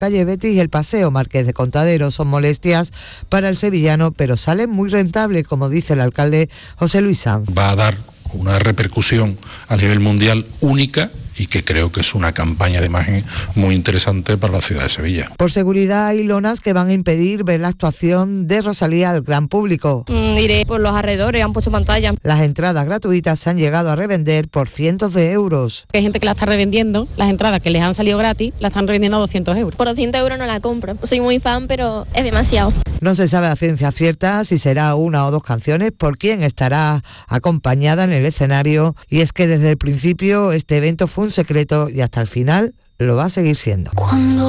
Calle Betis y el Paseo Marqués de Contadero son molestias para el sevillano, pero salen muy rentables, como dice el alcalde José Luis Sanz. Va a dar una repercusión a nivel mundial única y que creo que es una campaña de imagen muy interesante para la ciudad de Sevilla. Por seguridad hay lonas que van a impedir ver la actuación de Rosalía al gran público. Iré por los alrededores, han puesto pantallas. Las entradas gratuitas se han llegado a revender por cientos de euros. Hay gente que la está revendiendo, las entradas que les han salido gratis, la están revendiendo a 200 euros. Por 200 euros no la compro. Soy muy fan, pero es demasiado. No se sabe a ciencia cierta si será una o dos canciones, por quién estará acompañada en el escenario, y es que desde el principio este evento fue un secreto y hasta el final lo va a seguir siendo.